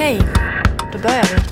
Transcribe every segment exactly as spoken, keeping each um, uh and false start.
Okay, då börjar vi.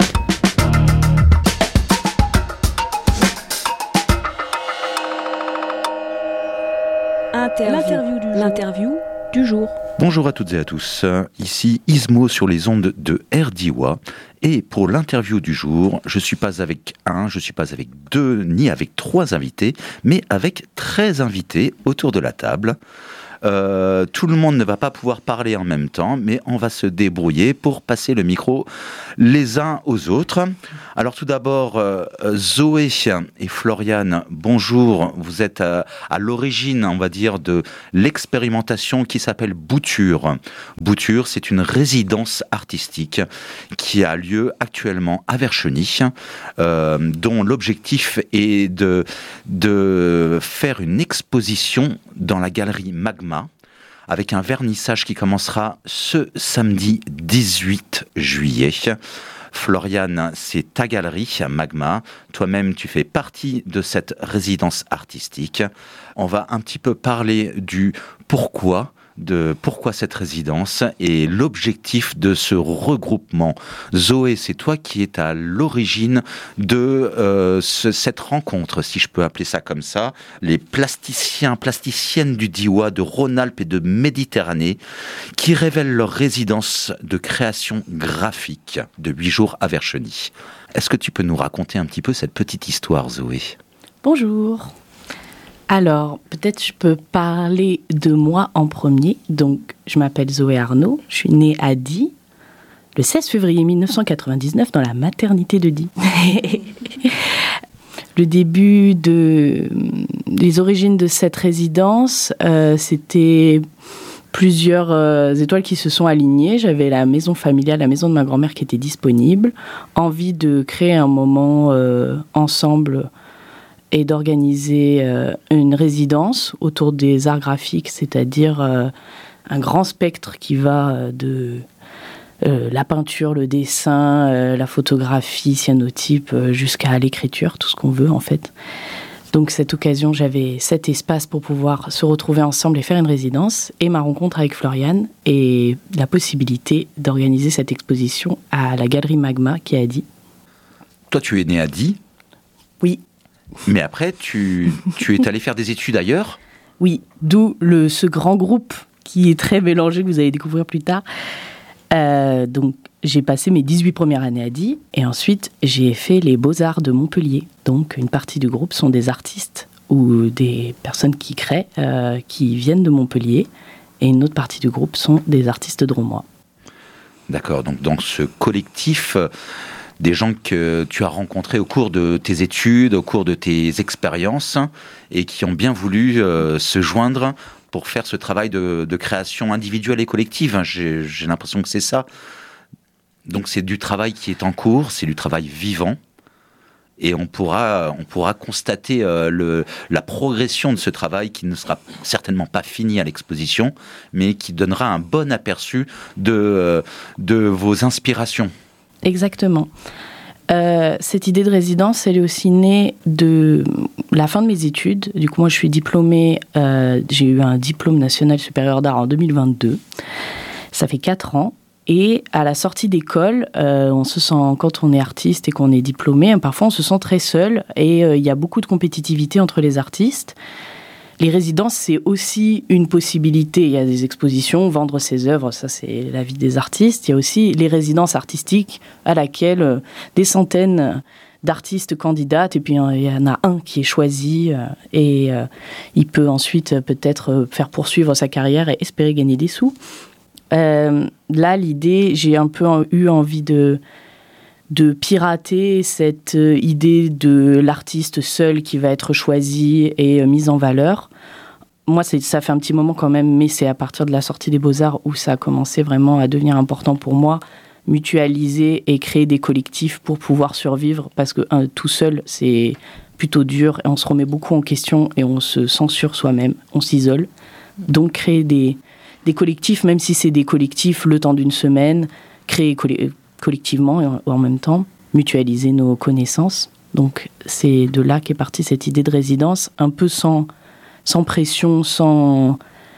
L'interview du, L'interview du jour. Bonjour à toutes et à tous, ici Ismo sur les ondes de R D I W A et pour l'interview du jour, je ne suis pas avec un, je ne suis pas avec deux, ni avec trois invités, mais avec treize invités autour de la table. Euh, tout le monde ne va pas pouvoir parler en même temps, mais on va se débrouiller pour passer le micro les uns aux autres. Alors tout d'abord, euh, Zoé et Floriane, bonjour. Vous êtes à, à l'origine, on va dire, de l'expérimentation qui s'appelle Bouture. Bouture, c'est une résidence artistique qui a lieu actuellement à Vercheny, euh, dont l'objectif est de, de faire une exposition dans la galerie Magma, avec un vernissage qui commencera ce samedi dix-huit juillet. Floriane, c'est ta galerie, Magma. Toi-même, tu fais partie de cette résidence artistique. On va un petit peu parler du pourquoi, de pourquoi cette résidence et l'objectif de ce regroupement. Zoé, c'est toi qui es à l'origine de euh, ce, cette rencontre, si je peux appeler ça comme ça, les plasticiens, plasticiennes du D I W A, de Rhône-Alpes et de Méditerranée, qui révèlent leur résidence de création graphique de huit jours à Vercheny. Est-ce que tu peux nous raconter un petit peu cette petite histoire, Zoé ? Bonjour. Alors, peut-être je peux parler de moi en premier. Donc, je m'appelle Zoé Arnaud. Je suis née à Die le seize février mille neuf cent quatre-vingt-dix-neuf dans la maternité de Die. Le début de... Les origines de cette résidence, euh, c'était plusieurs euh, étoiles qui se sont alignées. J'avais la maison familiale, la maison de ma grand-mère qui était disponible. Envie de créer un moment euh, ensemble et d'organiser euh, une résidence autour des arts graphiques, c'est-à-dire euh, un grand spectre qui va euh, de euh, la peinture, le dessin, euh, la photographie, cyanotype, euh, jusqu'à l'écriture, tout ce qu'on veut en fait. Donc cette occasion, j'avais cet espace pour pouvoir se retrouver ensemble et faire une résidence, et ma rencontre avec Floriane et la possibilité d'organiser cette exposition à la galerie Magma qui est à Die. Toi, tu es née à Die ? Oui. Mais après, tu, tu es allé faire des études ailleurs ? Oui, d'où le, ce grand groupe qui est très mélangé, que vous allez découvrir plus tard. Euh, donc, j'ai passé mes dix-huit premières années à Die, et ensuite, j'ai fait les Beaux-Arts de Montpellier. Donc, une partie du groupe sont des artistes ou des personnes qui créent, euh, qui viennent de Montpellier, et une autre partie du groupe sont des artistes drômois. D'accord, donc dans ce collectif... des gens que tu as rencontrés au cours de tes études, au cours de tes expériences, et qui ont bien voulu euh, se joindre pour faire ce travail de, de création individuelle et collective. J'ai, j'ai l'impression que c'est ça. Donc c'est du travail qui est en cours, c'est du travail vivant, et on pourra, on pourra constater euh, le, la progression de ce travail qui ne sera certainement pas fini à l'exposition, mais qui donnera un bon aperçu de, euh, de vos inspirations. Exactement. Euh, cette idée de résidence, elle est aussi née de la fin de mes études. Du coup, moi, je suis diplômée, euh, j'ai eu un diplôme national supérieur d'art en deux mille vingt-deux. Ça fait quatre ans. Et à la sortie d'école, euh, on se sent, quand on est artiste et qu'on est diplômé, parfois on se sent très seul. Et euh, il y a beaucoup de compétitivité entre les artistes. Les résidences, c'est aussi une possibilité. Il y a des expositions, vendre ses œuvres, ça c'est la vie des artistes. Il y a aussi les résidences artistiques à laquelle euh, des centaines d'artistes candidatent, et puis euh, il y en a un qui est choisi, euh, et euh, il peut ensuite euh, peut-être euh, faire poursuivre sa carrière et espérer gagner des sous. Euh, là, l'idée, j'ai un peu eu envie de... de pirater cette idée de l'artiste seul qui va être choisi et mis en valeur. Moi, c'est, ça fait un petit moment quand même, mais c'est à partir de la sortie des Beaux-Arts où ça a commencé vraiment à devenir important pour moi, mutualiser et créer des collectifs pour pouvoir survivre, parce que un, tout seul, c'est plutôt dur, et on se remet beaucoup en question et on se censure soi-même, on s'isole. Donc, créer des, des collectifs, même si c'est des collectifs le temps d'une semaine, créer coll- collectivement et en, en même temps, mutualiser nos connaissances. Donc, c'est de là qu'est partie cette idée de résidence, un peu sans, sans pression, sans,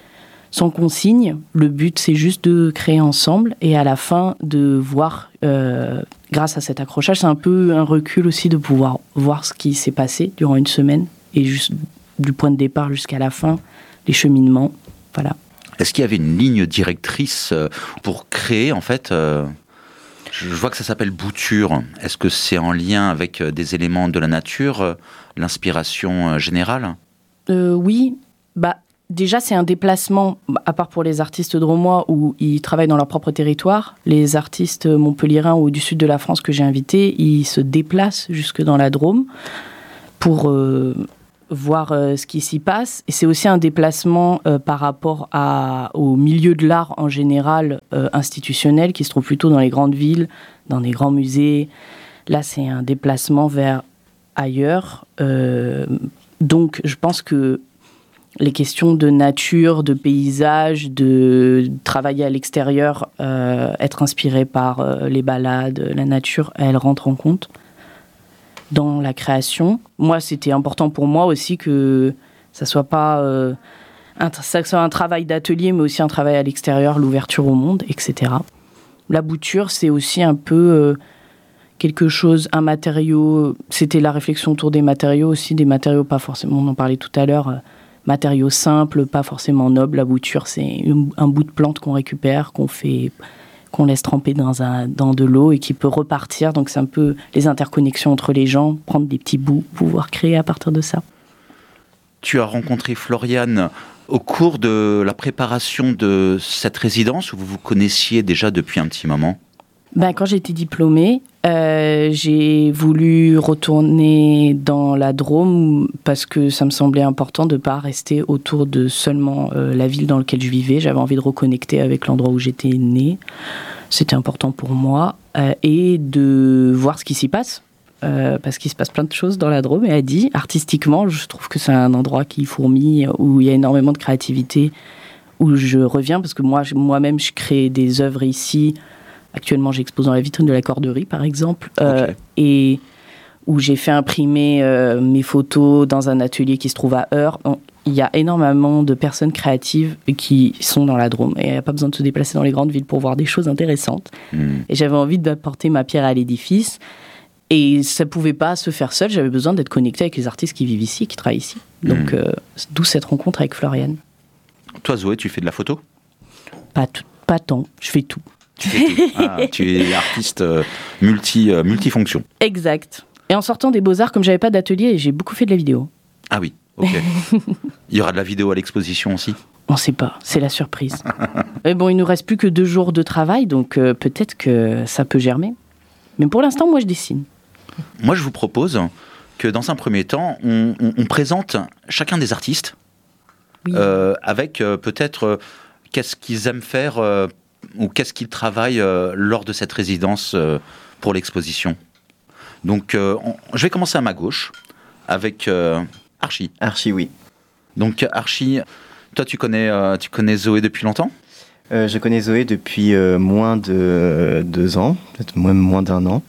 sans consigne. Le but, c'est juste de créer ensemble et à la fin de voir, euh, grâce à cet accrochage, c'est un peu un recul aussi de pouvoir voir ce qui s'est passé durant une semaine et juste du point de départ jusqu'à la fin, les cheminements, voilà. Est-ce qu'il y avait une ligne directrice pour créer, en fait, euh, je vois que ça s'appelle bouture. Est-ce que c'est en lien avec des éléments de la nature, l'inspiration générale ? euh, Oui, bah... Déjà, c'est un déplacement, à part pour les artistes drômois où ils travaillent dans leur propre territoire. Les artistes montpelliérains ou du sud de la France que j'ai invités, ils se déplacent jusque dans la Drôme pour euh, voir euh, ce qui s'y passe. Et c'est aussi un déplacement euh, par rapport à, au milieu de l'art en général euh, institutionnel qui se trouve plutôt dans les grandes villes, dans des grands musées. Là, c'est un déplacement vers ailleurs. Euh, donc, je pense que les questions de nature, de paysage, de travailler à l'extérieur, euh, être inspiré par euh, les balades, la nature, elles rentrent en compte dans la création. Moi, c'était important pour moi aussi que ça soit pas euh, un, ça soit un travail d'atelier, mais aussi un travail à l'extérieur, l'ouverture au monde, et cetera. La bouture, c'est aussi un peu euh, quelque chose, un matériau. C'était la réflexion autour des matériaux aussi, des matériaux pas forcément, on en parlait tout à l'heure, euh, matériaux simples, pas forcément nobles. La bouture, c'est un bout de plante qu'on récupère, qu'on fait, qu'on laisse tremper dans, un, dans de l'eau et qui peut repartir. Donc c'est un peu les interconnexions entre les gens, prendre des petits bouts, pouvoir créer à partir de ça. Tu as rencontré Floriane au cours de la préparation de cette résidence, où vous vous connaissiez déjà depuis un petit moment ? Ben, quand j'étais diplômée, euh, j'ai voulu retourner dans la Drôme parce que ça me semblait important de ne pas rester autour de seulement euh, la ville dans laquelle je vivais. J'avais envie de reconnecter avec l'endroit où j'étais née. C'était important pour moi. Euh, et de voir ce qui s'y passe. Euh, parce qu'il se passe plein de choses dans la Drôme. Et elle dit, artistiquement, je trouve que c'est un endroit qui fourmille, où il y a énormément de créativité, où je reviens, parce que moi, moi-même, je crée des œuvres ici. Actuellement, j'expose dans la vitrine de la Corderie, par exemple, euh, okay. et où j'ai fait imprimer euh, mes photos dans un atelier qui se trouve à Eure. Il y a énormément de personnes créatives qui sont dans la Drôme, et il n'y a pas besoin de se déplacer dans les grandes villes pour voir des choses intéressantes. Mmh. Et j'avais envie d'apporter ma pierre à l'édifice, et ça ne pouvait pas se faire seul. J'avais besoin d'être connectée avec les artistes qui vivent ici, qui travaillent ici. Donc, mmh. euh, d'où cette rencontre avec Floriane. Toi, Zoé, tu fais de la photo ? Pas, tout, pas tant, je fais tout. Tu, ah, tu es artiste euh, multi, euh, multifonction. Exact. Et en sortant des Beaux-Arts, comme j'avais pas d'atelier, j'ai beaucoup fait de la vidéo. Ah oui, ok. Il y aura de la vidéo à l'exposition aussi ? On ne sait pas, c'est la surprise. Mais bon, il nous reste plus que deux jours de travail, donc euh, peut-être que ça peut germer. Mais pour l'instant, moi, je dessine. Moi, je vous propose que dans un premier temps, on, on, on présente chacun des artistes, oui. euh, avec euh, peut-être euh, qu'est-ce qu'ils aiment faire euh, ou qu'est-ce qu'ils travaillent euh, lors de cette résidence euh, pour l'exposition. Donc, euh, on, je vais commencer à ma gauche avec euh, Archie. Archie, oui. Donc, Archie, toi, tu connais, euh, tu connais Zoé depuis longtemps ? euh, Je connais Zoé depuis euh, moins de euh, deux ans, peut-être même moins d'un an.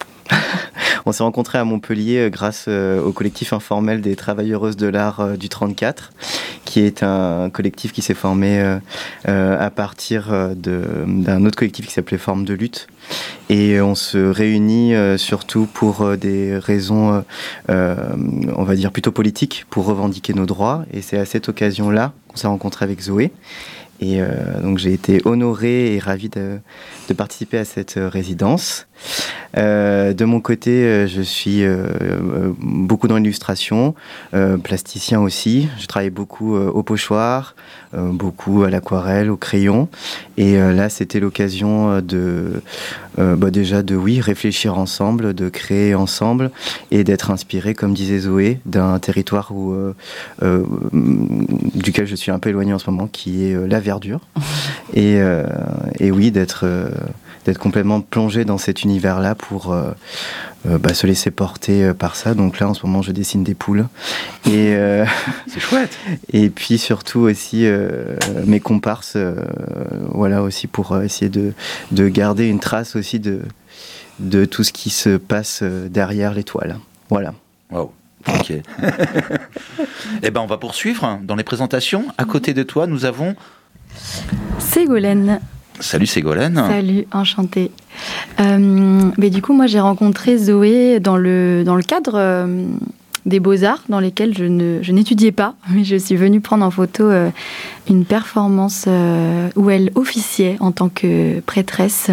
On s'est rencontrés à Montpellier grâce euh, au collectif informel des Travailleuses de l'Art euh, du trente-quatre, qui est un collectif qui s'est formé euh, euh, à partir de, d'un autre collectif qui s'appelait Forme de lutte. Et on se réunit euh, surtout pour euh, des raisons, euh, on va dire, plutôt politiques, pour revendiquer nos droits. Et c'est à cette occasion-là qu'on s'est rencontrés avec Zoé. Et euh, donc j'ai été honoré et ravi de, de participer à cette euh, résidence. Euh, de mon côté, euh, je suis euh, euh, beaucoup dans l'illustration, euh, plasticien aussi. Je travaille beaucoup euh, au pochoir, euh, beaucoup à l'aquarelle, au crayon. Et euh, là, c'était l'occasion de, euh, bah déjà de oui réfléchir ensemble, de créer ensemble et d'être inspiré, comme disait Zoé, d'un territoire où, euh, euh, duquel je suis un peu éloigné en ce moment, qui est euh, la verdure. Et, euh, et oui, d'être euh, d'être complètement plongé dans cet univers-là pour euh, euh, bah, se laisser porter euh, par ça. Donc là, en ce moment, je dessine des poules. Et, euh, c'est chouette. Et puis surtout aussi euh, mes comparses, euh, voilà, aussi pour essayer de, de garder une trace aussi de, de tout ce qui se passe derrière les toiles. Voilà. Wow. Ok. Eh ben, on va poursuivre dans les présentations. À côté de toi, nous avons Ségolène. Salut Ségolène. Salut, enchantée. Euh, mais du coup, moi, j'ai rencontré Zoé dans le, dans le cadre euh, des Beaux-Arts, dans lesquels je, ne, je n'étudiais pas, mais je suis venue prendre en photo euh, une performance euh, où elle officiait en tant que prêtresse.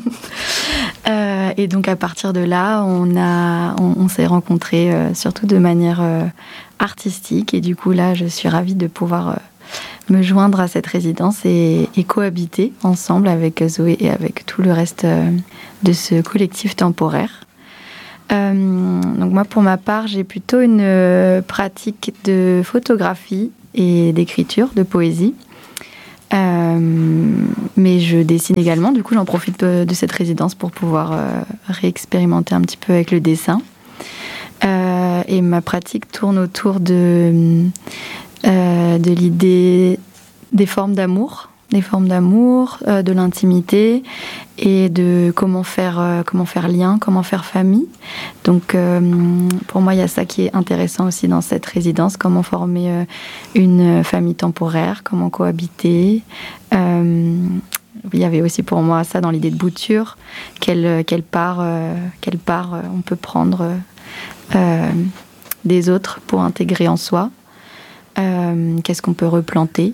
euh, et donc, à partir de là, on, a, on, on s'est rencontrés, euh, surtout de manière euh, artistique. Et du coup, là, je suis ravie de pouvoir... Euh, me joindre à cette résidence et, et cohabiter ensemble avec Zoé et avec tout le reste de ce collectif temporaire. Euh, donc moi, pour ma part, j'ai plutôt une pratique de photographie et d'écriture, de poésie. Euh, mais je dessine également, du coup j'en profite de, de cette résidence pour pouvoir euh, réexpérimenter un petit peu avec le dessin. Euh, et ma pratique tourne autour de... Euh, de l'idée des formes d'amour, des formes d'amour, euh, de l'intimité et de comment faire, euh, comment faire lien, comment faire famille. Donc euh, pour moi, il y a ça qui est intéressant aussi dans cette résidence, comment former euh, une famille temporaire, comment cohabiter. Euh, il y avait aussi pour moi ça dans l'idée de bouture, quelle, quelle part, euh, quelle part euh, on peut prendre euh, des autres pour intégrer en soi. Euh, qu'est-ce qu'on peut replanter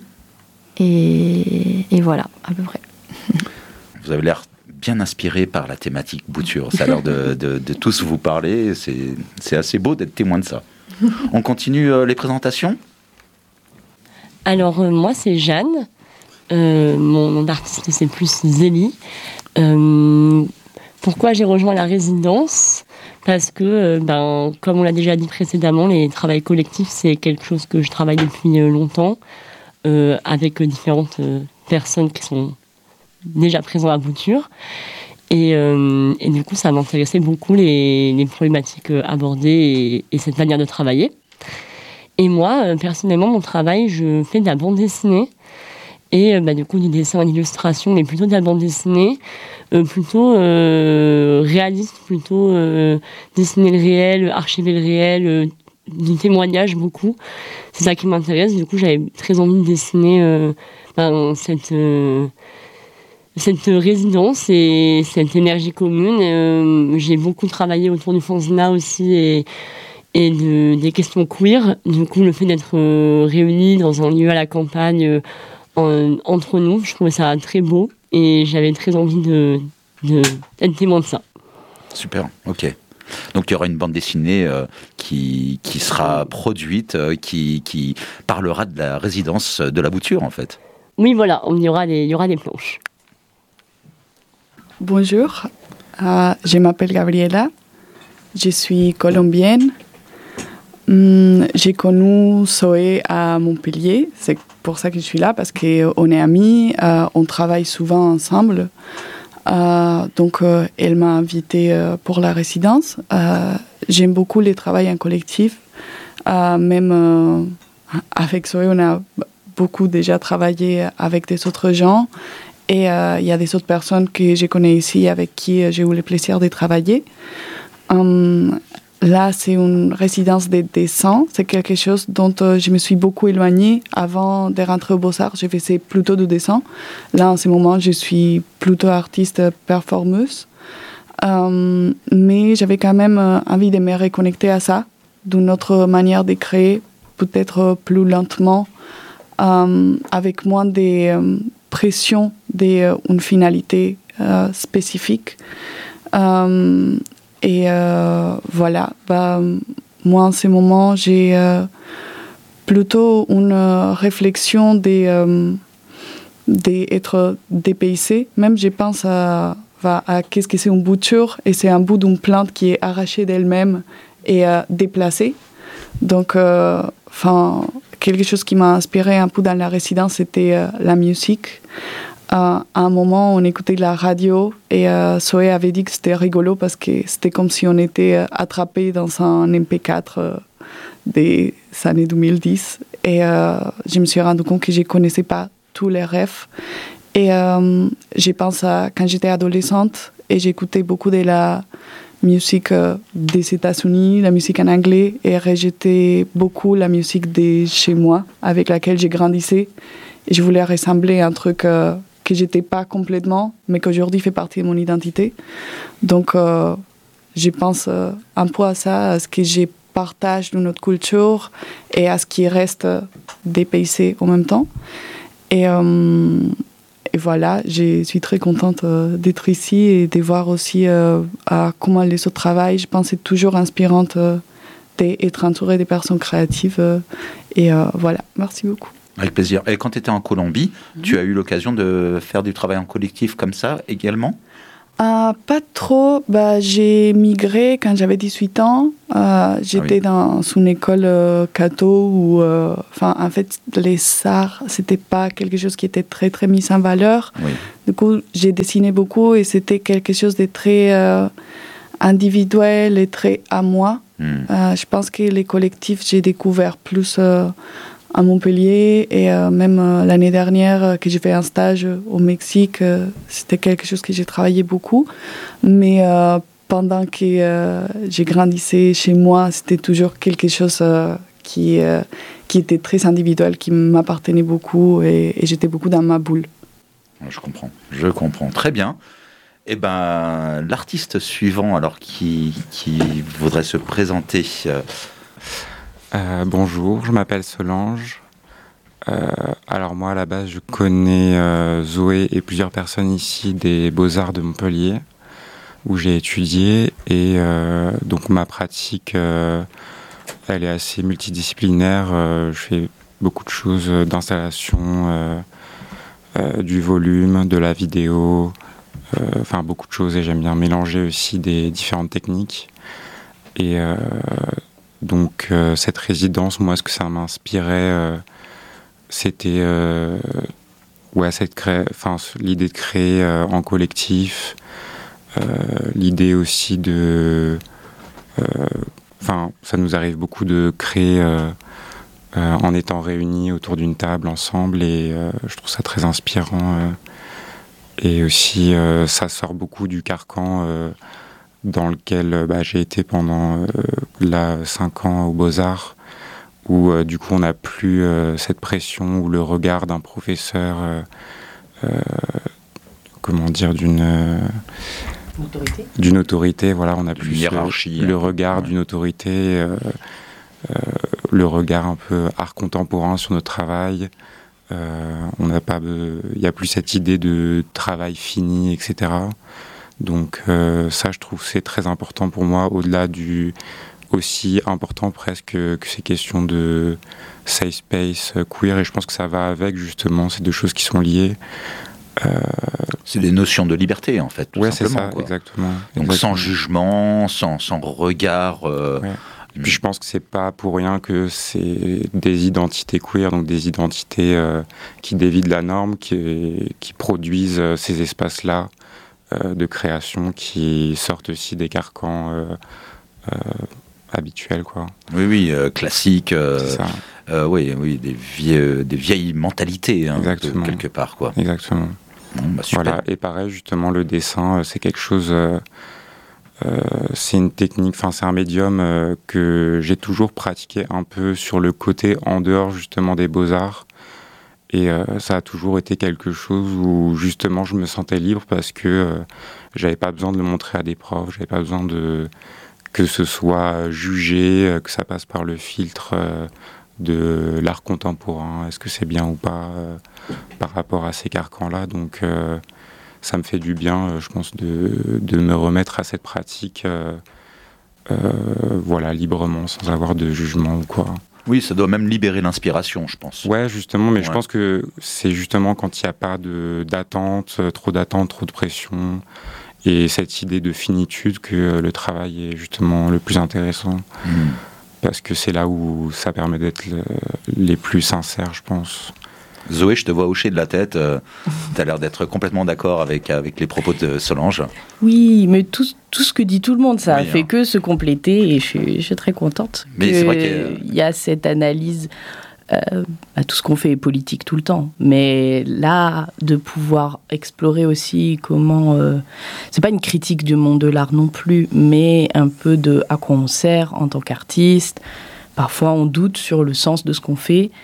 et, et voilà, à peu près. Vous avez l'air bien inspiré par la thématique bouture. Ça a l'air de, de, de tous vous parler. C'est, c'est assez beau d'être témoin de ça. On continue euh, les présentations ? Alors, euh, moi, c'est Jeanne. Euh, mon nom d'artiste, c'est plus Zélie. Euh, pourquoi j'ai rejoint la résidence ? Parce que, ben, comme on l'a déjà dit précédemment, les travails collectifs, c'est quelque chose que je travaille depuis longtemps, euh, avec différentes euh, personnes qui sont déjà présentes à Bouture. Et, euh, et du coup, ça m'intéressait beaucoup les, les problématiques abordées et, et cette manière de travailler. Et moi, euh, personnellement, mon travail, je fais de la bande dessinée. Et bah, du coup, du dessin et d'illustration, mais plutôt de la bande dessinée, euh, plutôt euh, réaliste, plutôt euh, dessiner le réel, archiver le réel, euh, du témoignage beaucoup. C'est ça qui m'intéresse. Du coup, j'avais très envie de dessiner euh, ben, cette, euh, cette résidence et cette énergie commune. Euh, j'ai beaucoup travaillé autour du fanzina aussi et, et de, des questions queer. Du coup, le fait d'être euh, réunis dans un lieu à la campagne, euh, En, entre nous, je trouvais ça très beau et j'avais très envie de, de, d'être témoin de ça. Super, ok. Donc il y aura une bande dessinée euh, qui, qui sera produite, euh, qui, qui parlera de la résidence de la Bouture en fait. Oui, voilà, il y aura des, il y aura des planches. Bonjour, euh, je m'appelle Gabriela, je suis colombienne. Hum, j'ai connu Zoé à Montpellier, c'est pour ça que je suis là, parce qu'on est amis, euh, on travaille souvent ensemble. Euh, donc, euh, elle m'a invitée euh, pour la résidence. Euh, j'aime beaucoup le travail en collectif. Euh, même euh, avec Zoé, on a beaucoup déjà travaillé avec des autres gens. Et il euh, y a des autres personnes que je connais ici avec qui j'ai eu le plaisir de travailler. Um, Là, c'est une résidence de dessin. C'est quelque chose dont euh, je me suis beaucoup éloignée. Avant de rentrer au Beaux-Arts, je faisais plutôt du dessin. Là, en ce moment, je suis plutôt artiste performeuse. Euh, mais j'avais quand même euh, envie de me reconnecter à ça, d'une autre manière de créer, peut-être plus lentement, euh, avec moins de euh, pression d'une finalité euh, spécifique. Euh, Et euh, voilà, bah, moi en ce moment, j'ai euh, plutôt une euh, réflexion d'être euh, dépaysée. Même je pense à, à, à qu'est-ce que c'est une bouture, et c'est un bout d'une plante qui est arrachée d'elle-même et euh, déplacée. Donc, euh, quelque chose qui m'a inspiré un peu dans la résidence, c'était euh, la musique. Euh, à un moment, on écoutait de la radio et euh, Zoé avait dit que c'était rigolo parce que c'était comme si on était euh, attrapé dans un M P quatre euh, des années deux mille dix. Et euh, je me suis rendu compte que je ne connaissais pas tous les rêves. Et euh, je pense à quand j'étais adolescente et j'écoutais beaucoup de la musique euh, des États-Unis, la musique en anglais, et rejetais beaucoup la musique de chez moi avec laquelle j'ai grandi. Et je voulais ressembler à un truc euh, que j'étais pas complètement, mais qu'aujourd'hui fait partie de mon identité. Donc, euh, je pense euh, un peu à ça, à ce que je partage de notre culture et à ce qui reste dépaysé en même temps. Et, euh, et voilà, je suis très contente euh, d'être ici et de voir aussi euh, à comment les autres travaillent. Je pense que c'est toujours inspirant euh, d'être entourée des personnes créatives. Euh, et euh, voilà, merci beaucoup. Avec plaisir. Et quand tu étais en Colombie, mmh. tu as eu l'occasion de faire du travail en collectif comme ça également ? Euh, pas trop. Bah, j'ai migré quand j'avais dix-huit ans. Euh, j'étais ah oui. dans une école euh, catho où, euh, en fait, les arts, c'était pas quelque chose qui était très, très mis en valeur. Oui. Du coup, j'ai dessiné beaucoup et c'était quelque chose de très euh, individuel et très à moi. Mm. Euh, je pense que les collectifs, j'ai découvert plus euh, à Montpellier et euh, même euh, l'année dernière euh, que j'ai fait un stage au Mexique, euh, c'était quelque chose que j'ai travaillé beaucoup. Mais euh, pendant que euh, j'ai grandissé chez moi, c'était toujours quelque chose euh, qui, euh, qui était très individuel, qui m'appartenait beaucoup et, et j'étais beaucoup dans ma boule. Je comprends, je comprends. Très bien. Eh ben, l'artiste suivant, alors, qui, qui voudrait se présenter euh... Euh, bonjour, je m'appelle Solange. Euh, alors moi, à la base, je connais euh, Zoé et plusieurs personnes ici des Beaux-Arts de Montpellier, où j'ai étudié. Et euh, donc ma pratique, euh, elle est assez multidisciplinaire. Euh, je fais beaucoup de choses d'installation, euh, euh, du volume, de la vidéo, euh, enfin beaucoup de choses. Et j'aime bien mélanger aussi des différentes techniques. Et... Euh, Donc euh, cette résidence, moi, ce que ça m'inspirait, euh, c'était euh, ouais, cette cré... enfin, l'idée de créer euh, en collectif, euh, l'idée aussi de... Enfin, euh, ça nous arrive beaucoup de créer euh, euh, en étant réunis autour d'une table ensemble et euh, je trouve ça très inspirant. Euh, et aussi, euh, ça sort beaucoup du carcan... Euh, dans lequel bah, j'ai été pendant euh, là cinq ans aux Beaux-Arts, où euh, du coup on n'a plus euh, cette pression ou le regard d'un professeur, euh, euh, comment dire, d'une euh, autorité. D'une autorité, voilà, on a plus hiérarchie, le, le regard ouais. d'une autorité, euh, euh, le regard un peu art contemporain sur notre travail. Euh, on n'a pas, il n'y a plus cette idée de travail fini, et cetera. Donc euh, ça, je trouve, c'est très important pour moi, au-delà du... aussi important presque que, que ces questions de safe space, euh, queer, et je pense que ça va avec, justement, ces deux choses qui sont liées. Euh... C'est des notions de liberté, en fait, tout ouais, simplement. Ouais, c'est ça, quoi. exactement. Donc exactement. sans jugement, sans, sans regard... Euh... Ouais. Et puis je pense que c'est pas pour rien que c'est des identités queer, donc des identités euh, qui dévient de la norme, qui, qui produisent euh, ces espaces-là, de création qui sortent aussi des carcans euh, euh, habituels, quoi. Oui, oui, euh, classiques. Euh, c'est ça. Euh, oui, oui, des vieilles, des vieilles mentalités, hein, exactement. De, quelque part, quoi. Exactement. Bon, bah, super. Voilà. Et pareil, justement, le dessin, c'est quelque chose. Euh, euh, c'est une technique, enfin, c'est un médium euh, que j'ai toujours pratiqué un peu sur le côté en dehors, justement, des beaux-arts. Et euh, ça a toujours été quelque chose où justement je me sentais libre parce que euh, j'avais pas besoin de le montrer à des profs, j'avais pas besoin de que ce soit jugé, que ça passe par le filtre euh, de l'art contemporain, est-ce que c'est bien ou pas euh, par rapport à ces carcans-là. Donc euh, ça me fait du bien, euh, je pense, de, de me remettre à cette pratique euh, euh, voilà, librement, sans avoir de jugement ou quoi. Oui, ça doit même libérer l'inspiration, je pense. Ouais, justement, mais ouais. je pense que c'est justement quand il n'y a pas de, d'attente, trop d'attente, trop de pression, et cette idée de finitude que le travail est justement le plus intéressant. Mmh. Parce que c'est là où ça permet d'être le, les plus sincères, je pense. Zoé, je te vois hocher de la tête. Euh, tu as l'air d'être complètement d'accord avec, avec les propos de Solange. Oui, mais tout, tout ce que dit tout le monde, ça oui, fait hein. que se compléter et je suis, je suis très contente mais qu'il c'est vrai qu'il y, y a cette analyse. Euh, bah, tout ce qu'on fait est politique tout le temps. Mais là, de pouvoir explorer aussi comment... Euh, c'est pas une critique du monde de l'art non plus, mais un peu de à quoi on sert en tant qu'artiste. Parfois, on doute sur le sens de ce qu'on fait.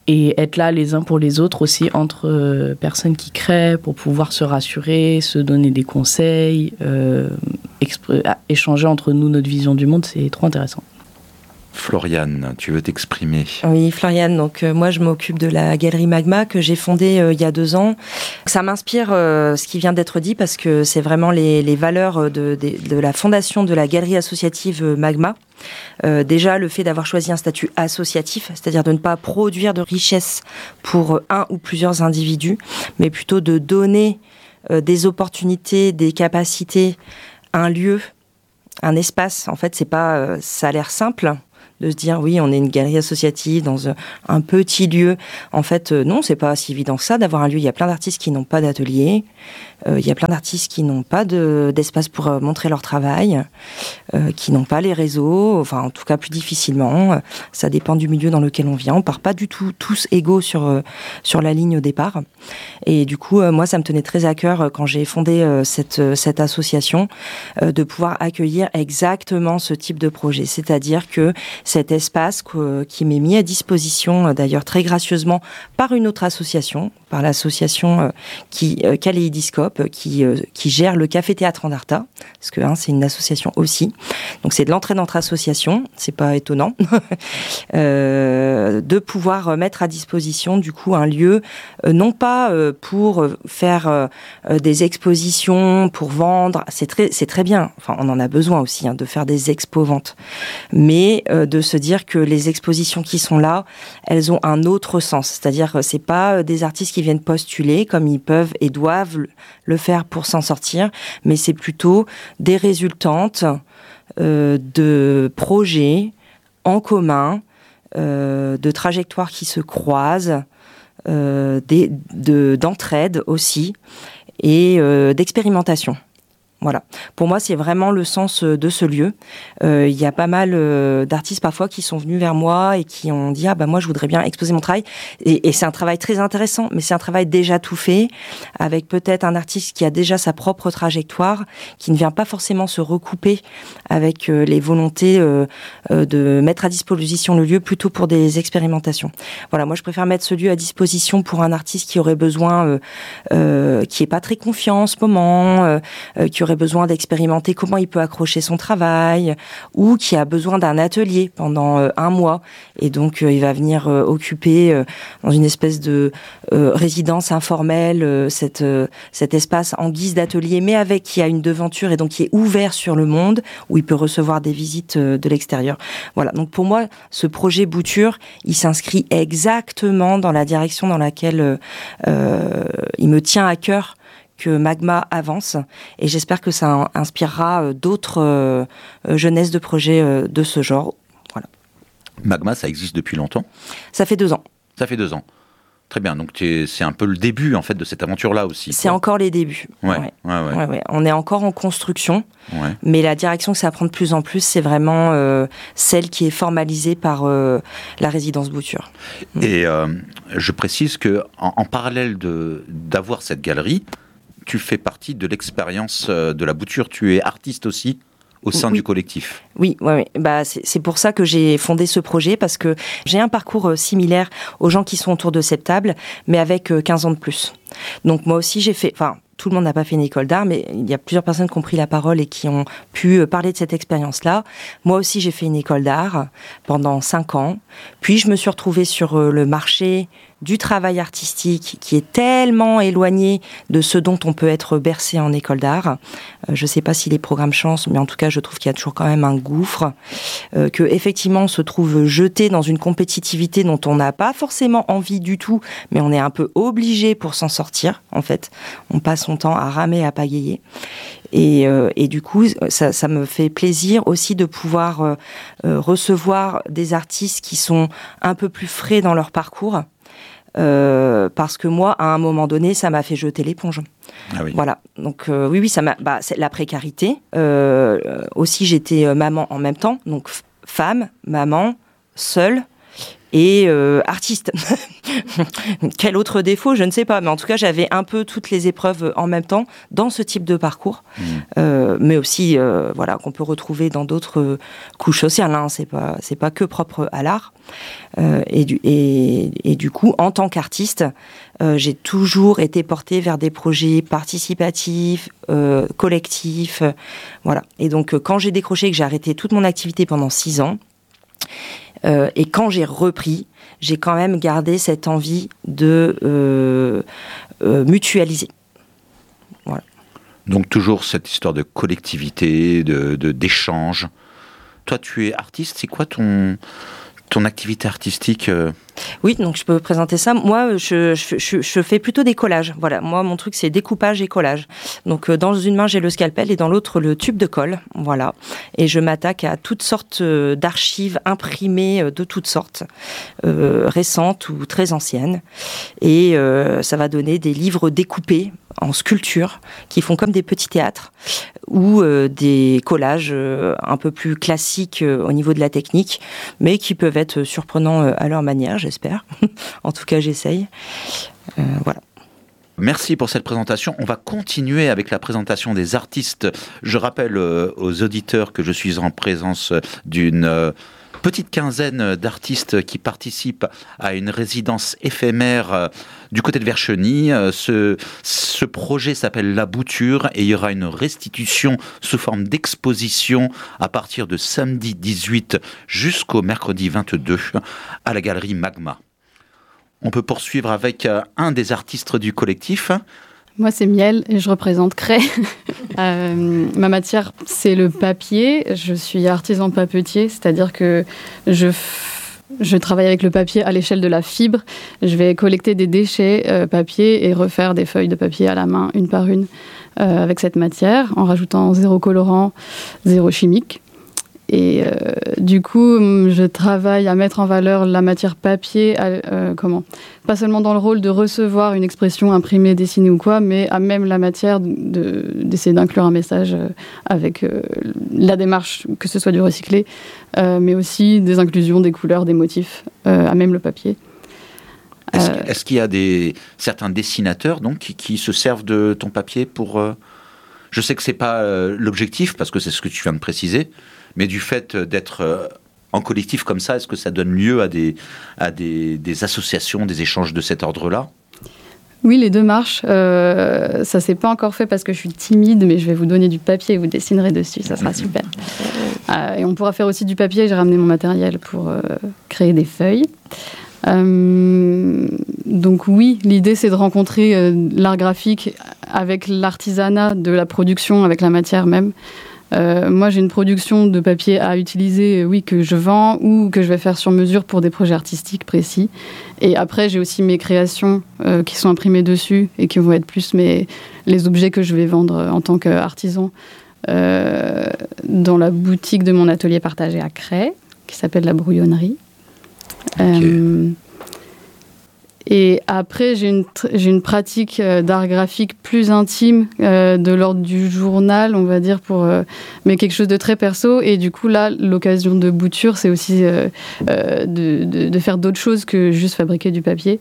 et être là les uns pour les autres aussi, entre euh, personnes qui créent, pour pouvoir se rassurer, se donner des conseils, euh, expr- échanger entre nous notre vision du monde, c'est trop intéressant. Floriane, tu veux t'exprimer? Oui, Floriane, donc euh, moi je m'occupe de la Galerie Magma que j'ai fondée euh, il y a deux ans. Ça m'inspire euh, ce qui vient d'être dit parce que c'est vraiment les, les valeurs de, de, de la fondation de la Galerie associative Magma. Euh, déjà, le fait d'avoir choisi un statut associatif, c'est-à-dire de ne pas produire de richesse pour un ou plusieurs individus, mais plutôt de donner euh, des opportunités, des capacités, un lieu, un espace. En fait, c'est pas, euh, ça a l'air simple de se dire oui, on est une galerie associative dans un petit lieu. En fait, euh, non, c'est pas si évident que ça d'avoir un lieu. Il y a plein d'artistes qui n'ont pas d'atelier. Euh, il y a plein d'artistes qui n'ont pas de, d'espace pour euh, montrer leur travail, euh, qui n'ont pas les réseaux, enfin en tout cas plus difficilement. Ça dépend du milieu dans lequel on vient. On part pas du tout tous égaux sur euh, sur la ligne au départ. Et du coup, euh, moi, ça me tenait très à cœur euh, quand j'ai fondé euh, cette euh, cette association euh, de pouvoir accueillir exactement ce type de projet, c'est-à-dire que cet espace que, qui m'est mis à disposition, euh, d'ailleurs très gracieusement par une autre association, par l'association euh, qui euh, Kaléidoscope, qui, euh, qui gère le Café-Théâtre Andarta, parce que hein, c'est une association aussi. Donc c'est de l'entrée dans notre association, c'est pas étonnant, euh, de pouvoir mettre à disposition du coup un lieu, euh, non pas euh, pour faire euh, des expositions, pour vendre, c'est très, c'est très bien, enfin on en a besoin aussi hein, de faire des expos-ventes, mais euh, de se dire que les expositions qui sont là, elles ont un autre sens, c'est-à-dire que c'est pas des artistes qui viennent postuler comme ils peuvent et doivent le faire pour s'en sortir, mais c'est plutôt des résultantes euh, de projets en commun, euh, de trajectoires qui se croisent, euh, des, de, d'entraide aussi, et euh, d'expérimentation. Voilà. Pour moi, c'est vraiment le sens de ce lieu. Euh, il y a pas mal euh, d'artistes parfois qui sont venus vers moi et qui ont dit « Ah bah moi, je voudrais bien exposer mon travail ». Et, et c'est un travail très intéressant, mais c'est un travail déjà tout fait, avec peut-être un artiste qui a déjà sa propre trajectoire, qui ne vient pas forcément se recouper avec euh, les volontés euh, euh, de mettre à disposition le lieu plutôt pour des expérimentations. Voilà, moi, je préfère mettre ce lieu à disposition pour un artiste qui aurait besoin, euh, euh, qui est pas très confiant en ce moment, euh, euh, qui aurait besoin d'expérimenter comment il peut accrocher son travail, ou qui a besoin d'un atelier pendant euh, un mois, et donc euh, il va venir euh, occuper euh, dans une espèce de euh, résidence informelle euh, cette, euh, cet espace en guise d'atelier, mais avec qui a une devanture et donc qui est ouvert sur le monde, où il peut recevoir des visites euh, de l'extérieur. Voilà, donc pour moi, ce projet Bouture, il s'inscrit exactement dans la direction dans laquelle euh, il me tient à cœur que Magma avance, et j'espère que ça inspirera d'autres euh, jeunesses de projets euh, de ce genre. Voilà. Magma, ça existe depuis longtemps? Ça fait deux ans. Ça fait deux ans. Très bien, donc c'est un peu le début en fait de cette aventure-là aussi. C'est encore les débuts. Ouais, ouais. Ouais, ouais. Ouais, ouais. On est encore en construction, ouais. mais la direction que ça prend de plus en plus, c'est vraiment euh, celle qui est formalisée par euh, la résidence Bouture. Et euh, je précise que en, en parallèle de d'avoir cette galerie, tu fais partie de l'expérience de la Bouture. Tu es artiste aussi au sein oui. du collectif. Oui, ouais, ouais. Bah, c'est pour ça que j'ai fondé ce projet, parce que j'ai un parcours similaire aux gens qui sont autour de cette table, mais avec quinze ans de plus. Donc moi aussi, j'ai fait... Enfin, tout le monde n'a pas fait une école d'art, mais il y a plusieurs personnes qui ont pris la parole et qui ont pu parler de cette expérience-là. Moi aussi, j'ai fait une école d'art pendant cinq ans. Puis, je me suis retrouvée sur le marché du travail artistique qui est tellement éloigné de ce dont on peut être bercé en école d'art. Euh, je ne sais pas si les programmes changent, mais en tout cas, je trouve qu'il y a toujours quand même un gouffre, euh, que effectivement on se trouve jeté dans une compétitivité dont on n'a pas forcément envie du tout, mais on est un peu obligé pour s'en sortir, en fait. On passe son temps à ramer, à pagayer. Et, euh, et du coup, ça, ça me fait plaisir aussi de pouvoir euh, euh, recevoir des artistes qui sont un peu plus frais dans leur parcours. Euh, parce que moi, à un moment donné, ça m'a fait jeter l'éponge. Ah oui. Voilà. Donc euh, oui, oui, ça m'a. Bah, c'est la précarité. Euh, aussi, j'étais maman en même temps, donc f- femme, maman, seule. et euh, artiste. Quel autre défaut, je ne sais pas, mais en tout cas j'avais un peu toutes les épreuves en même temps dans ce type de parcours, mmh. euh, mais aussi euh, voilà qu'on peut retrouver dans d'autres couches sociales. Hein, c'est pas c'est pas que propre à l'art. Euh, et, du, et, et du coup, en tant qu'artiste, euh, j'ai toujours été portée vers des projets participatifs, euh, collectifs, euh, voilà. Et donc, euh, quand j'ai décroché et que j'ai arrêté toute mon activité pendant six ans, euh, et quand j'ai repris, j'ai quand même gardé cette envie de euh, euh, mutualiser. Voilà. Donc toujours cette histoire de collectivité, de, de, d'échange. Toi, tu es artiste, c'est quoi ton... ton activité artistique euh... Oui, donc je peux présenter ça. Moi, je, je, je, je fais plutôt des collages. Voilà, moi, mon truc, c'est découpage et collage. Donc, euh, dans une main, j'ai le scalpel et dans l'autre, le tube de colle. Voilà. Et je m'attaque à toutes sortes d'archives imprimées de toutes sortes, euh, récentes ou très anciennes. Et euh, ça va donner des livres découpés en sculpture qui font comme des petits théâtres ou euh, des collages euh, un peu plus classiques euh, au niveau de la technique, mais qui peuvent être surprenants euh, à leur manière, j'espère. En tout cas, j'essaye. Euh, voilà. Merci pour cette présentation. On va continuer avec la présentation des artistes. Je rappelle euh, aux auditeurs que je suis en présence d'une euh, petite quinzaine d'artistes qui participent à une résidence éphémère euh, du côté de Vercheny. Euh, ce, ce projet s'appelle La Bouture et il y aura une restitution sous forme d'exposition à partir de samedi dix-huit jusqu'au mercredi vingt-deux à la galerie Magma. On peut poursuivre avec euh, un des artistes du collectif. Moi, c'est Miel et je représente Cray. euh, ma matière, c'est le papier. Je suis artisan papetier, c'est-à-dire que je, f... je travaille avec le papier à l'échelle de la fibre. Je vais collecter des déchets euh, papier et refaire des feuilles de papier à la main, une par une, euh, avec cette matière, en rajoutant zéro colorant, zéro chimique. Et euh, du coup, je travaille à mettre en valeur la matière papier, à, euh, comment pas seulement dans le rôle de recevoir une expression imprimée, dessinée ou quoi, mais à même la matière de, d'essayer d'inclure un message avec euh, la démarche, que ce soit du recyclé, euh, mais aussi des inclusions, des couleurs, des motifs, euh, à même le papier. Est-ce, euh, est-ce qu'il y a des, certains dessinateurs donc, qui, qui se servent de ton papier pour... Euh... Je sais que ce n'est pas euh, l'objectif, parce que c'est ce que tu viens de préciser, mais du fait d'être euh, en collectif comme ça, est-ce que ça donne lieu à des, à des, des associations, des échanges de cet ordre-là ? Oui, les deux marchent. Euh, ça ne s'est pas encore fait parce que je suis timide, mais je vais vous donner du papier et vous dessinerez dessus, ça sera super. Euh, et on pourra faire aussi du papier, j'ai ramené mon matériel pour euh, créer des feuilles. Euh, donc oui, l'idée c'est de rencontrer euh, l'art graphique avec l'artisanat de la production, avec la matière même. Euh, moi, j'ai une production de papier à utiliser, euh, oui, que je vends ou que je vais faire sur mesure pour des projets artistiques précis. Et après, j'ai aussi mes créations euh, qui sont imprimées dessus et qui vont être plus mes, les objets que je vais vendre en tant qu'artisan euh, dans la boutique de mon atelier partagé à Cray, qui s'appelle La Brouillonnerie. Okay. Euh, Et après, j'ai une, j'ai une pratique euh, d'art graphique plus intime, euh, de l'ordre du journal, on va dire, pour, euh, mais quelque chose de très perso. Et du coup, là, l'occasion de Bouture, c'est aussi euh, euh, de, de, de faire d'autres choses que juste fabriquer du papier.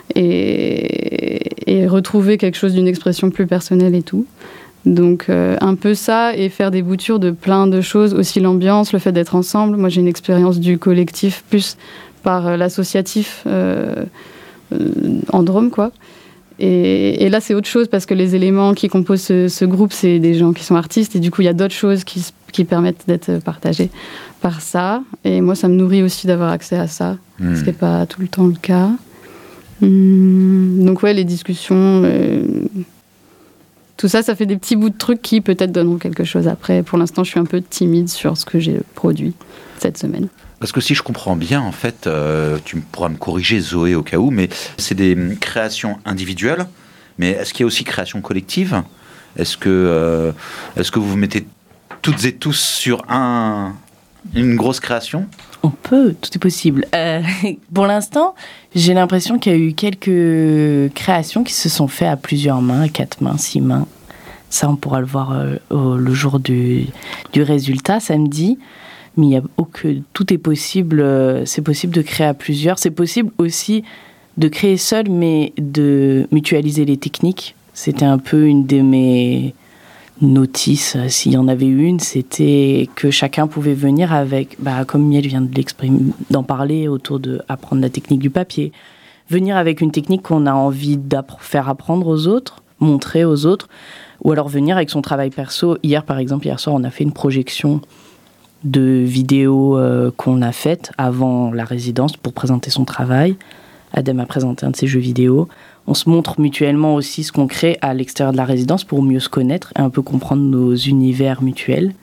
Et, et retrouver quelque chose d'une expression plus personnelle et tout. Donc, euh, un peu ça, et faire des boutures de plein de choses. Aussi l'ambiance, le fait d'être ensemble. Moi, j'ai une expérience du collectif, plus par euh, l'associatif... Euh, en Drôme, quoi. Et, et là, c'est autre chose parce que les éléments qui composent ce, ce groupe, c'est des gens qui sont artistes et du coup, il y a d'autres choses qui, qui permettent d'être partagées par ça. Et moi, ça me nourrit aussi d'avoir accès à ça, mmh. ce qui n'est pas tout le temps le cas. Mmh. Donc, ouais, les discussions, euh, tout ça, ça fait des petits bouts de trucs qui peut-être donneront quelque chose après. Pour l'instant, je suis un peu timide sur ce que j'ai produit cette semaine. Parce que si je comprends bien, en fait, euh, tu pourras me corriger, Zoé, au cas où, mais c'est des créations individuelles, mais est-ce qu'il y a aussi création collective ? Est-ce que, euh, est-ce que vous vous mettez toutes et tous sur un, une grosse création ? On peut, tout est possible. Euh, pour l'instant, j'ai l'impression qu'il y a eu quelques créations qui se sont faites à plusieurs mains, quatre mains, six mains. Ça, on pourra le voir euh, au, le jour du, du résultat, samedi. mais il y a aucun, tout est possible. Euh, c'est possible de créer à plusieurs. C'est possible aussi de créer seul, mais de mutualiser les techniques. C'était un peu une de mes notices, s'il y en avait une, c'était que chacun pouvait venir avec, bah, comme Miel vient de l'exprimer, d'en parler autour de apprendre la technique du papier, venir avec une technique qu'on a envie de faire apprendre aux autres, montrer aux autres, ou alors venir avec son travail perso. Hier, par exemple, hier soir, on a fait une projection de vidéos euh, qu'on a faites avant la résidence pour présenter son travail. Adem a présenté un de ses jeux vidéo. On se montre mutuellement aussi ce qu'on crée à l'extérieur de la résidence pour mieux se connaître et un peu comprendre nos univers mutuels.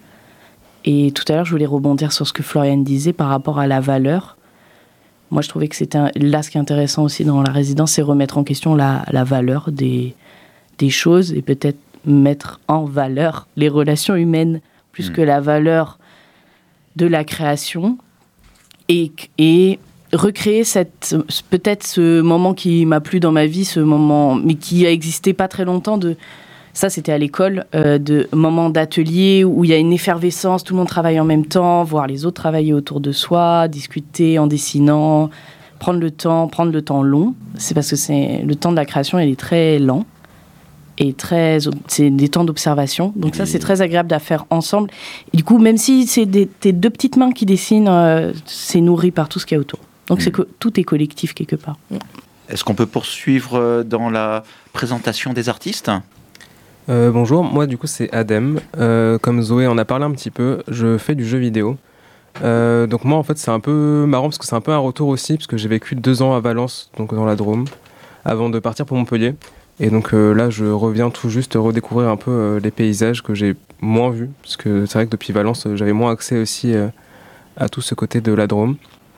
Et tout à l'heure, je voulais rebondir sur ce que Floriane disait par rapport à la valeur. Moi, je trouvais que c'était un... là, ce qui est intéressant aussi dans la résidence, c'est remettre en question la, la valeur des, des choses et peut-être mettre en valeur les relations humaines plus mmh. que la valeur de la création. Et... et recréer cette, peut-être ce moment qui m'a plu dans ma vie, ce moment, mais qui a existé pas très longtemps. De, ça, c'était à l'école, euh, de moments d'atelier où il y a une effervescence, tout le monde travaille en même temps, voir les autres travailler autour de soi, discuter en dessinant, prendre le temps, prendre le temps long. C'est parce que c'est, le temps de la création, il est très lent et très, c'est des temps d'observation. Donc ça, c'est très agréable à faire ensemble. Et du coup, même si c'est des, tes deux petites mains qui dessinent, euh, c'est nourri par tout ce qu'il y a autour. Donc c'est que tout est collectif quelque part. Est-ce qu'on peut poursuivre dans la présentation des artistes ? euh, Bonjour, moi du coup c'est Adem. Euh, comme Zoé en a parlé un petit peu, je fais du jeu vidéo. Euh, donc moi en fait c'est un peu marrant parce que c'est un peu un retour aussi, parce que j'ai vécu deux ans à Valence, donc dans la Drôme, avant de partir pour Montpellier. Et donc euh, là je reviens tout juste redécouvrir un peu euh, les paysages que j'ai moins vus, parce que c'est vrai que depuis Valence j'avais moins accès aussi euh, à tout ce côté de la Drôme.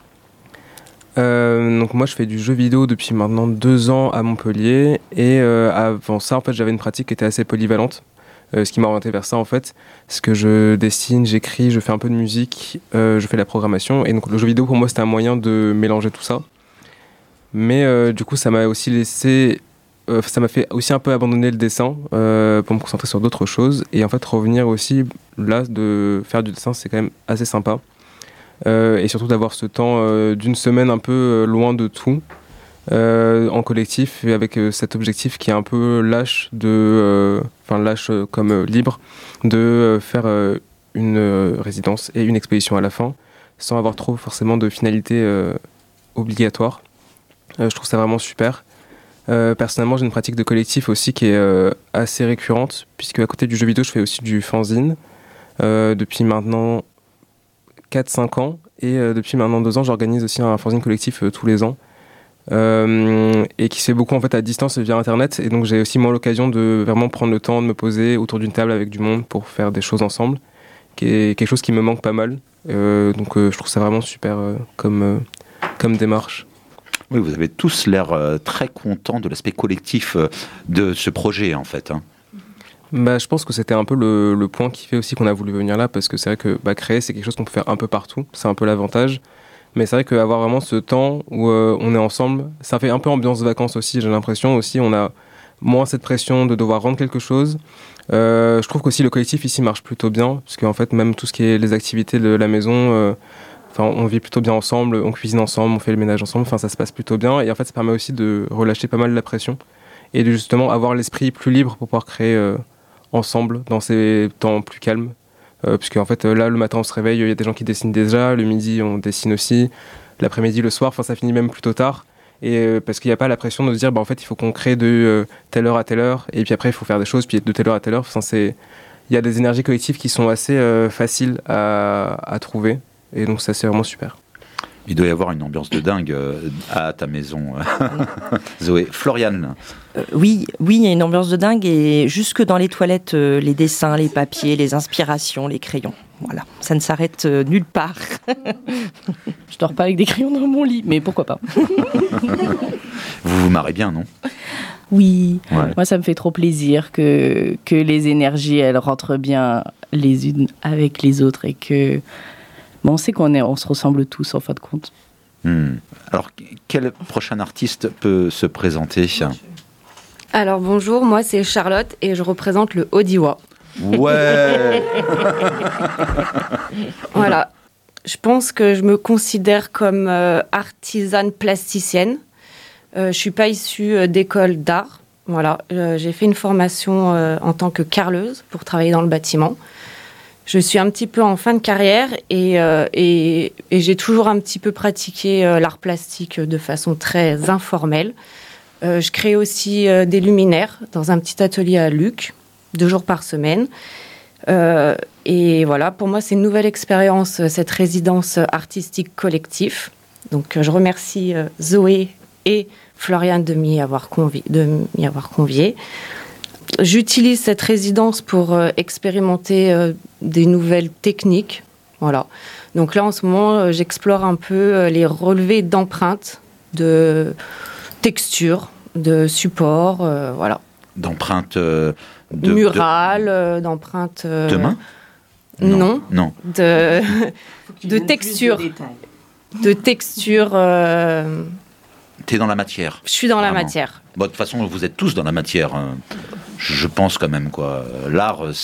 Euh, donc moi je fais du jeu vidéo depuis maintenant deux ans à Montpellier et euh, avant ça en fait j'avais une pratique qui était assez polyvalente, euh, ce qui m'a orienté vers ça en fait, parce que je dessine, j'écris, je fais un peu de musique, euh, je fais la programmation et donc le jeu vidéo pour moi c'était un moyen de mélanger tout ça, mais euh, du coup ça m'a aussi laissé, euh, ça m'a fait aussi un peu abandonner le dessin euh, pour me concentrer sur d'autres choses et en fait revenir aussi là de faire du dessin c'est quand même assez sympa. Euh, et surtout d'avoir ce temps euh, d'une semaine un peu euh, loin de tout, euh, en collectif, et avec euh, cet objectif qui est un peu lâche, de, enfin euh, lâche euh, comme euh, libre, de euh, faire euh, une euh, résidence et une exposition à la fin, sans avoir trop forcément de finalité euh, obligatoire. Euh, je trouve ça vraiment super. Euh, personnellement, j'ai une pratique de collectif aussi qui est euh, assez récurrente, puisque à côté du jeu vidéo, je fais aussi du fanzine euh, depuis maintenant quatre cinq ans et euh, depuis maintenant deux ans j'organise aussi un fanzine collectif euh, tous les ans euh, et qui se fait beaucoup en fait à distance via internet et donc j'ai aussi moi l'occasion de vraiment prendre le temps de me poser autour d'une table avec du monde pour faire des choses ensemble, qui est quelque chose qui me manque pas mal euh, donc euh, je trouve ça vraiment super euh, comme, euh, comme démarche. Oui, vous avez tous l'air euh, très contents de l'aspect collectif euh, de ce projet en fait, hein. Bah, je pense que c'était un peu le, le point qui fait aussi qu'on a voulu venir là, parce que c'est vrai que bah, créer, c'est quelque chose qu'on peut faire un peu partout, c'est un peu l'avantage. Mais c'est vrai qu'avoir vraiment ce temps où euh, on est ensemble, ça fait un peu ambiance vacances aussi, j'ai l'impression aussi, on a moins cette pression de devoir rendre quelque chose. Euh, je trouve qu'aussi le collectif ici marche plutôt bien, parce qu'en fait, même tout ce qui est les activités de la maison, euh, on vit plutôt bien ensemble, on cuisine ensemble, on fait le ménage ensemble, ça se passe plutôt bien. Et en fait, ça permet aussi de relâcher pas mal la pression et de justement avoir l'esprit plus libre pour pouvoir créer euh, ensemble dans ces temps plus calmes, euh, puisque en fait là le matin on se réveille, il y a des gens qui dessinent déjà, le midi on dessine aussi, l'après-midi, le soir, enfin ça finit même plutôt tard, et euh, parce qu'il n'y a pas la pression de se dire bah en fait il faut qu'on crée de euh, telle heure à telle heure, et puis après il faut faire des choses, puis de telle heure à telle heure, enfin c'est, il y a des énergies collectives qui sont assez euh, faciles à, à trouver, et donc ça c'est vraiment super. Il doit y avoir une ambiance de dingue à ta maison, Zoé. Floriane. Euh, oui, oui, il y a une ambiance de dingue et jusque dans les toilettes, euh, les dessins, les papiers, les inspirations, les crayons. Voilà, ça ne s'arrête euh, nulle part. Je dors pas avec des crayons dans mon lit, mais pourquoi pas. Vous vous marrez bien, non ? Oui, ouais. Moi ça me fait trop plaisir que, que les énergies, elles rentrent bien les unes avec les autres et que... Bon, on sait qu'on est, on se ressemble tous en fin de compte. Hmm. Alors, quel prochain artiste peut se présenter ? Alors bonjour, moi c'est Charlotte et je représente le Odiwa. Ouais. Voilà. Je pense que je me considère comme euh, artisane plasticienne. Euh, je ne suis pas issue euh, d'école d'art. Voilà. Euh, j'ai fait une formation euh, en tant que carreleuse pour travailler dans le bâtiment. Je suis un petit peu en fin de carrière et, euh, et, et j'ai toujours un petit peu pratiqué euh, l'art plastique de façon très informelle. Euh, je crée aussi euh, des luminaires dans un petit atelier à Luc, deux jours par semaine. Euh, et voilà, pour moi, c'est une nouvelle expérience, cette résidence artistique collective. Donc, je remercie euh, Zoé et Floriane de m'y avoir, convi- de m'y avoir conviée. J'utilise cette résidence pour euh, expérimenter euh, des nouvelles techniques. Voilà. Donc là, en ce moment, euh, j'explore un peu euh, les relevés d'empreintes, de textures, de supports, euh, voilà. D'empreintes euh, de, murales, euh, d'empreintes. Euh, de main Non. Non. non. De, de textures. De, de textures. Euh... T'es dans la matière. Je suis dans Vraiment. la matière. Bon, de toute façon, vous êtes tous dans la matière. Hein. Je pense quand même, quoi. L'art,